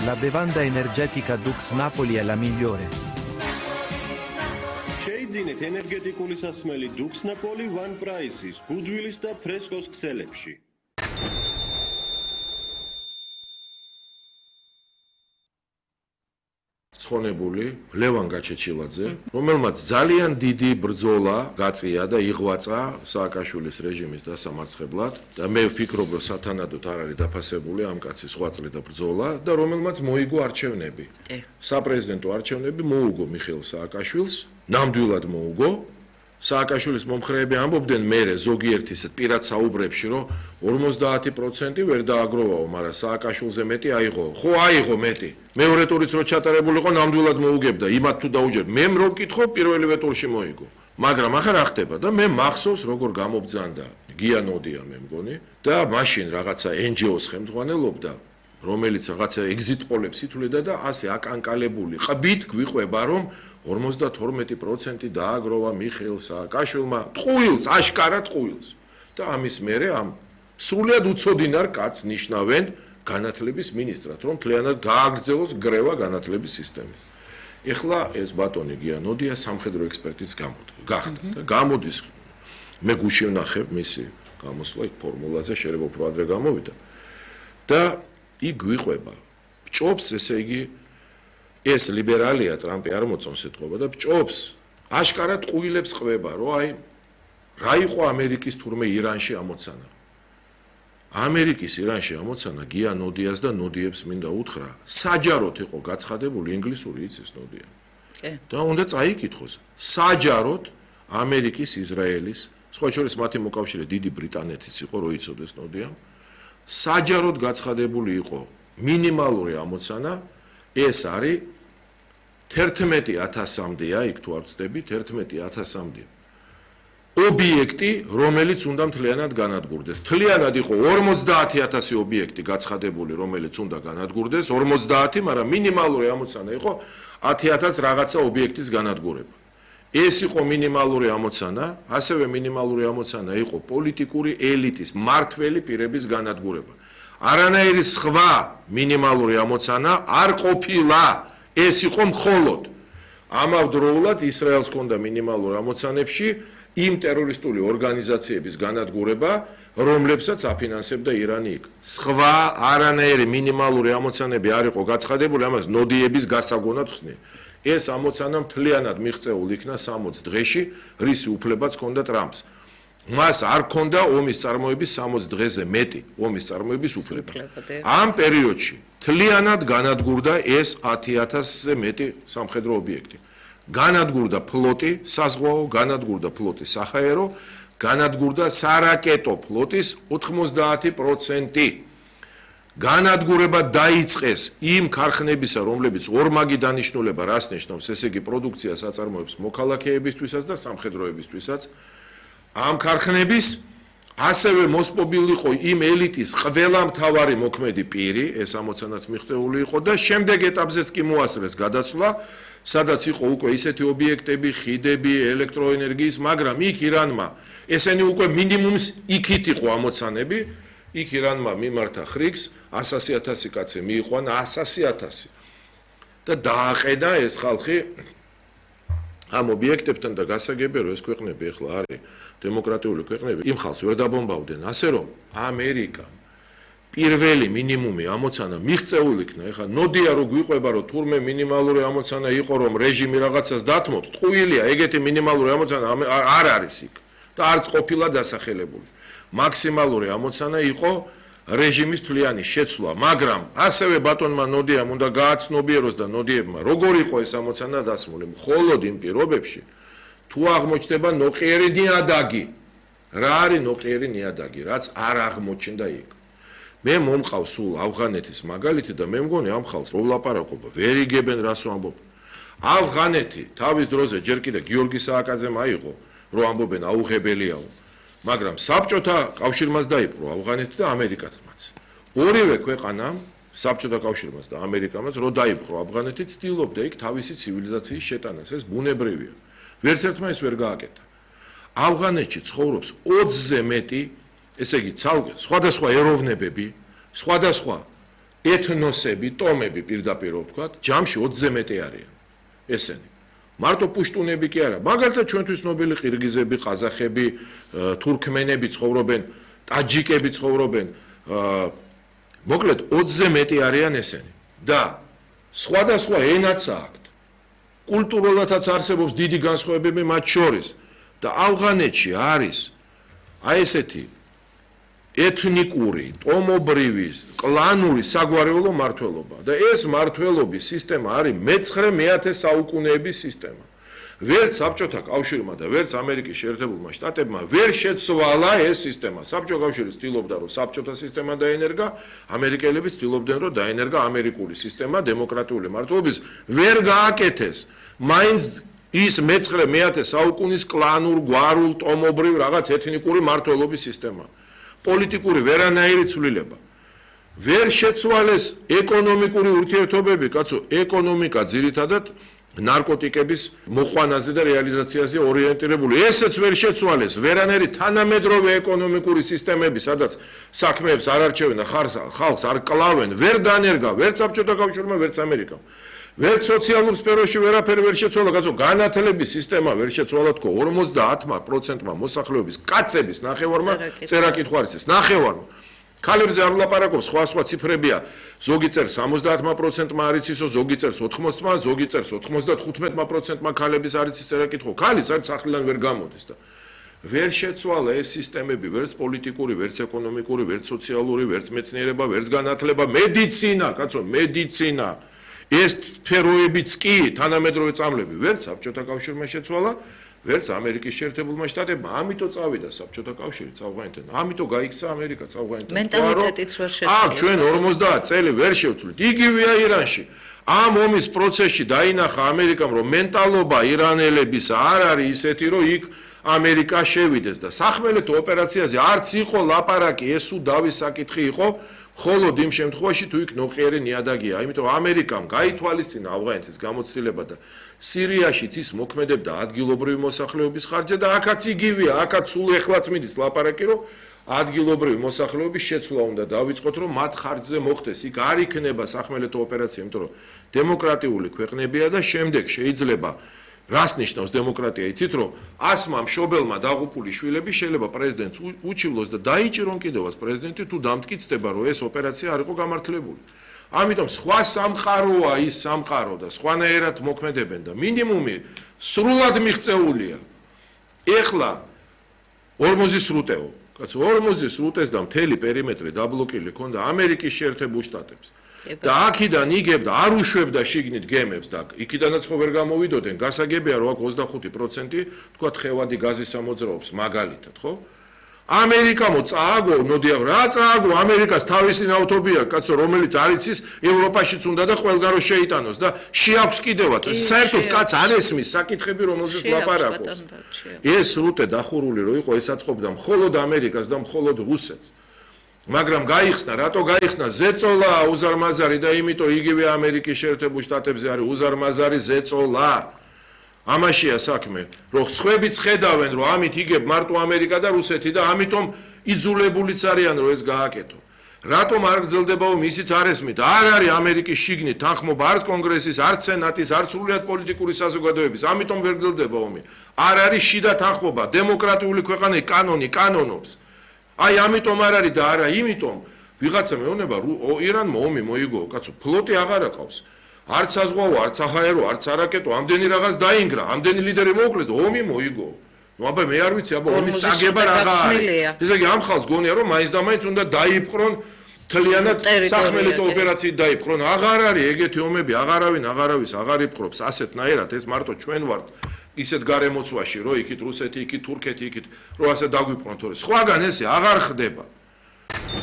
La bevanda energetica Dux Napoli è la migliore. Შეიძინეთ ენერგეტიკული სასმელი Dux Napoli One Price-ის, გუდვილის და ფრესკოს ქსელებში. ცხონებული ლევან გაჩეჩილაძე, რომელმაც ძალიან დიდი ბრძოლა გაწია და იღვაწა სააკაშვილის რეჟიმის დასამარცხებლად და მე ვფიქრობ, რომ სათანადოდ არ არის დაფასებული ამ კაცის ხვაწლი და ბრძოლა და რომელმაც მოიგო არჩევნები. საპრეზიდენტო არჩევნები მოუგო მიხეილ სააკაშვილს, ნამდვილად მოუგო. სააკაშვილის მომხრეები ამბობდნენ მერე ზოგიერთის პირად საუბრებში, რომ 50% ვერ დააგროვაო, მაგრამ სააკაშვილზე მეტი აიღო. ხო აიღო მეტი. მეორე ტურიც რო ჩატარებულიყო, ნამდვილად მოუგებდა. იმათ თუ დაუჯერ. მე რო ვკითხო, პირველივე ტურში მოიგო. მაგრამ ახლა რა ხდება და მე მახსოვს როგორ გამობძანდა გიანოდია მე მგონი და მაშინ რაღაცა NGO-ს ხელმძღვანელობდა, რომელიც რაღაცა exit polls ითვლიდა და ასე აკანკალებული. ყბით გვიყვება რომ 52% დააგროვა მიხეილ სააკაშვილმა ტყუილს, აშკარად ტყუილს. და ამის მერე ამ სრულიად უცოდინარ კაცს ნიშნავენ განათლების მინისტრად, რომ მთლიანად გააგრძელოს გრევა განათლების სისტემის. ეხლა ეს ბატონი გიანოდია სამხედრო ექსპერტიც გახდა და გამოდის მე გუში ვნახებ მისი გამოსვლა იქ ფორმულაზე შეიძლება უფრო ადრე გამოვიდა და იქ გვიყვება ჭობს ესე იგი ეს ლიბერალია ტრამპი არ მოწონს ეთქობა და ჭობს აშკარად ყუილებს ყვება რომ აი რა იყო ამერიკის თურმე ირანში ამოცანა ამერიკის ირანში ამოცანა გიანოდიას და ნოდიებს მინდა უთხრა საჯაროდ იყო გაცხადებული ინგლისური იცის ნოდია და უნდა წაიკითხოს საჯაროდ ამერიკის ისრაელის სხვა შორის მათი მოკავშირე დიდი ბრიტანეთის იყო რო იცოდეს ნოდია საჯაროდ გაცხადებული იყო მინიმალური ამოცანა ეს არის 11,000-მდეა, იქ თუ არ ვწდებით, 11,000-მდე. ობიექტი, რომელიც უნდა მთლიანად განადგურდეს. მთლიანად იყო 50,000 ობიექტი გაცხადებული, რომელიც უნდა განადგურდეს, 50, მაგრამ მინიმალური ამოცანა იყო 10,000 რაღაცა ობიექტის განადგურება. ეს იყო მინიმალური ამოცანა, ასევე მინიმალური ამოცანა იყო პოლიტიკური ელიტის, მართველი პირების განადგურება. არანაირი სხვა მინიმალური ამოცანა არ ყოფილა. ეს იყო მხოლოდ ამავდროულად ისრაელს ჰქონდა მინიმალური ამოცანებში იმ ტერორისტული ორგანიზაციების განადგურება, რომლებსაც აფინანსებდა ირანი იქ. სხვა არანაირი მინიმალური ამოცანები არ იყო გაცხადებული, ამას ნოდიების გასაგონად ხსნიან. ეს ამოცანა მთლიანად მიღწეულ იქნა 60 დღეში, რისი უფლებაც ჰქონდა ტრამპს. მას არ ჰქონდა ომის წარმოების 60 დღეზე მეტი ომის წარმოების უფლება. ამ პერიოდში მთლიანად განადგურდა ეს 10,000-ზე მეტი სამხედრო ობიექტი. განადგურდა ფლოტი, საზღვაო, განადგურდა ფლოტი საჰაერო, განადგურდა სარაკეტო ფლოტის 90%. განადგურება დაიწყეს იმ ქარხნებისა, რომლებიც ორმაგი დანიშნულება რას ნიშნავს, ესე იგი პროდუქციას აწარმოებს მოქალაქეებისთვისაც და სამხედროებისთვისაც. ამ ქარხნების ასევე მოსპობილი იყო იმ ელიტის ყველა მთავარი მოქმედი პირი, ეს ამოცანაც მიღწეული იყო და შემდეგ ეტაპზეც კი მოასწრეს გადაცვლა, სადაც იყო უკვე ისეთი ობიექტები, ხიდები, ელექტროენერგიის, მაგრამ იქ ირანმა ესენი უკვე მინიმუმს იქით იყო ამოცანები, იქ ირანმა მიმართა ხრიგს 100,000 კაცი მიიყვანა 100,000 და დააყენა ეს ხალხი ამ ობიექტებთან და გასაგებია რომ ეს ქვეყნები ახლა არის დემოკრატიული ქვეყნები იმ ხალხს ვერ დაბომბავდნენ ასე რომ ამერიკა პირველი მინიმუმი ამოცანა მიღწეულ იქნა ახლა ნოდია რო გვიყვება რომ თურმე მინიმალური ამოცანა იყო რომ რეჟიმი რაღაცას დათმობს ტყუილია ეგეთი მინიმალური ამოცანა არ არის იქ და არც ყოფილა დასახელებული მაქსიმალური ამოცანა იყო რეჟიმის თვლიანი შეცვლა მაგრამ ასევე ბატონმა ნოდიამ უნდა გააცნობიეროს და ნოდიებმა როგორ იყო ეს ამოცანა დასმული მხოლოდ იმ პირობებში თუ აღმოჩნდება ნოყიერი ნიადაგი რა არის ნოყიერი ნიადაგი რაც არ აღმოჩნდა იქ მე მომყავს სულ ავღანეთის მაგალითი და მე მგონი ამ ხალხს რო ვლაპარაკობა ვერ იგებენ რას ვამბობ ავღანეთი თავის დროზე ჯერ კიდე გიორგი სააკაძემ აიღო რო ამბობენ აუღებელიაო მაგრამ საბჭოთა კავშირმაც დაიპყრო ავღანეთი და ამერიკათმაც ორივე ქვეყანამ საბჭოთა კავშირმაც და ამერიკამაც რო დაიპყრო ავღანეთი ცდილობდა იქ თავისი ცივილიზაციის შეტანას ეს ბუნებრივია ვერც ერთმა ის ვერ გააკეთა ავღანეთში ცხოვრობს 20-ზე მეტი ესე იგი სხვადასხვა ეროვნებები სხვადასხვა ეთნოსები, ტომები პირდაპირ ვთქვათ, ჯამში 20-ზე მეტი არიან. ესენი. მარტო პუშტუნები კი არა, მაგალითად ჩვენთვის ნობილი ყირგიზები, ყაზახები, თურქმენები ცხოვრობენ, ტაჯიკები ცხოვრობენ, მოკლედ 20-ზე მეტი არიან ესენი. და სხვადასხვა ენაც აქვთ. კულტურულადაც არსებობს დიდი განსხვავებები მათ შორის და ავღანეთში არის აი ესეთი ეთნიკური, ტომობრივი, კლანური საგვარეულო მართლობა და ეს მართლობის სისტემა არის მე-9-10 საუკუნეების სისტემა. ვერც საბჭოთა კავშირმა და ვერც ამერიკის შეერთებულმა შტატებმა ვერ შეცვალა ეს სისტემა. საბჭოთა კავშირი ცდილობდა რომ საბჭოთა სისტემა დაენერგა, ამერიკელები ცდილობდნენ რომ დაენერგა ამერიკული სისტემა დემოკრატიული მართლობის, ვერ გააკეთეს. მაინც ის მე-9-10 საუკუნის კლანურ, გვარულ, ტომობრივ რაღაც ეთნიკური მართლობის სისტემა. პოლიტიკური ვერანაირი ცვლილება. ვერ შეცვალეს ეკონომიკური ურთიერთობები, კაცო, ეკონომიკა ძირითადად ნარკოტიკების მოყვანაზე და რეალიზაციაზე ორიენტირებული. ესეც ვერ შეცვალეს. ვერანაირი თანამედროვე ეკონომიკური სისტემები, სადაც საქმეებს არ არჩევენ და ხალხს არ კლავენ, ვერ დანერგა, ვერც საბჭოთა კავშირმა, ვერც ამერიკამ. ვერც სოციალურ სფეროში ვერაფერი ვერ შეცვალა, კაცო, განათლების სისტემა ვერ შეცვალა თქო 50% მოსახლეობის კაცების ნახევარმა წერა-კითხვა არ იცის, ნახევარმა. ქალებზე არ ვლაპარაკობს, სხვა ციფრებია. ზოგი წერს 70%-მა არ იცისო, ზოგი წერს 80-მა, ზოგი წერს 95%-მა ქალების არ იცის წერა-კითხვა. ქალი სახლიდან ვერ გამოდის და ვერ შეცვალა ეს სისტემები, ვერც პოლიტიკური, ვერც ეკონომიკური, ვერც სოციალური, ვერც მეცნიერება, ვერც განათლება, მედიცინა, კაცო, მედიცინა. ეს სფეროებიც კი თანამედროვე წამლები ვერც საბჭოთა კავშირმა შეცვალა, ვერც ამერიკის შეერთებულმა შტატებმა. ამიტომ წავიდა საბჭოთა კავშირი ავღანეთიდან. ამიტომ გაიქცა ამერიკაც ავღანეთიდან. მენტალიტეტიც ვერ შეცვალა. აქ ჩვენ 50 წელი ვერ შევცვლით. იგივეა ირანში. ამ ომის პროცესში დაინახა ამერიკამ, რომ მენტალობა ირანელების არ არის ისეთი, რომ იქ ამერიკა შევიდეს და სახმელეთო ოპერაციაზე არც იყო ლაპარაკი, ეს უდავის საკითხი იყო. მხოლოდ იმ შემთხვევაში თუ იქ ნოყიერი ნიადაგია, იმიტომ რომ ამერიკამ გაითვალისწინა ავღანეთის გამოცდილება და სირიაშიც ის მოქმედებდა ადგილობრივი მოსახლეობის ხარჯზე და აქაც იგივეა, აქაც სულ ეხლაც მიდის ლაპარაკი, რომ ადგილობრივი მოსახლეობის შეცვლა უნდა დავიწყოთ, რომ მათ ხარჯზე მოხდეს. იქ არ იქნება სახმელეთო ოპერაცია, იმიტომ რომ დემოკრატიული ქვეყნებია და შემდეგ შეიძლება რას ნიშნავს დემოკრატია, იცით რომ ასმა მშობელმა დაღუპული შვილები შეიძლება პრეზიდენტს უჩივლოს და დაიჭირონ კიდევაც პრეზიდენტი თუ დამტკიცდება რომ ეს ოპერაცია არ იყო გამართლებული. ამიტომ სხვა სამყაროა ის სამყარო და სხვანაირად მოქმედებენ და მინიმუმი სრულად მიღწეულია. ეხლა ორმოზის სრუტეო, კაცო, ორმოზის სრუტეს და მთელი პერიმეტრი დაბლოკილი ქონდა ამერიკის შეერთებულ შტატებს. და აქედან იგებდა არ უშვებდა შიგნით გემებს და იქიდანაც ხო ვერ გამოვიდოდნენ. გასაგებია რომ აქ 25% თქვა ხევადი გაზის ამოძრაობს მაგალითად, ხო? ამერიკამო წააგო, ნოდია რა წააგო, ამერიკას თავისი ნავთობია, კაცო, რომელიც არ იცის ევროპაშიც უნდა და ყველგან რო შეიტანოს და შეაქვს კიდევაც. საერთოდ კაც არ ესმის საკითხები, რომელზეც ლაპარაკობს. ეს სრუტე დახურული რო იყო, ეს აწყობდა მხოლოდ ამერიკას და მხოლოდ რუსეთს. მაგრამ გაიხსნა, რატო გაიხსნა? ზეწოლა უზარმაზარი და იმიტომ იგივე ამერიკის შეერთებულ შტატებზე არის უზარმაზარი ზეწოლა. ამაშია საქმე, რომ ხვებიც ხედავენ, რომ ამით იგებ მარტო ამერიკა და რუსეთი და ამიტომ იძულებულიც არიან, რომ ეს გააკეთო. რატომ არ გრძელდება ომი? ისიც არ ესმით. არ არის ამერიკის შიგნით თანხმობა არც კონგრესის, არც სენატის, არც სრულად პოლიტიკური საზოგადოების. ამიტომ ვერ გრძელდება ომი. არ არის შიდა თანხმობა, დემოკრატიული ქვეყანა კანონი კანონობს. აი ამიტომ არ არის და არა იმიტომ ვიღაცა მეუბნება ირანმა ომი მოიგო, კაცო, ფლოტი აღარ აყავს. არც საზღვაო, არც საჰაერო, არც არაკეტო, ამდენი რაღაც დაინგრა, ამდენი ლიდერი მოუკლეს, ომი მოიგო. ნუ აბა მე არ ვიცი, აბა ომის საგება რაღა არის. ესე იგი ამ ხალხს გონია რომ მაინც და მაინც უნდა დაიპყრონ თლიანად სახმელეთო ოპერაციით დაიპყრონ. აღარ არის ეგეთი ომები, აღარავის აღარ იპყრობს ასეთნაირად, ეს მარტო ჩვენ ვართ ისეთ გარემოცვაში, რომ იქით რუსეთი, იქით თურქეთი, იქით რომ ასე დაგვიპყრონ თორე სხვაგან ესე აღარ ხდება.